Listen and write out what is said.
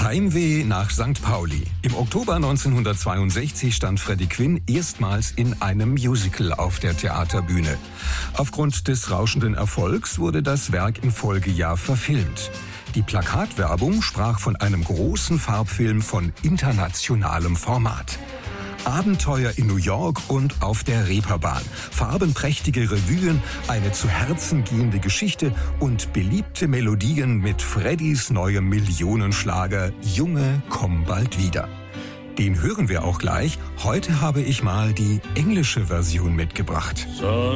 Heimweh nach St. Pauli. Im Oktober 1962 stand Freddie Quinn erstmals in einem Musical auf der Theaterbühne. Aufgrund des rauschenden Erfolgs wurde das Werk im Folgejahr verfilmt. Die Plakatwerbung sprach von einem großen Farbfilm von internationalem Format. Abenteuer in New York und auf der Reeperbahn, farbenprächtige Revuen, eine zu Herzen gehende Geschichte und beliebte Melodien mit Freddys neuem Millionenschlager Junge, komm bald wieder. Den hören wir auch gleich. Heute habe ich mal die englische Version mitgebracht.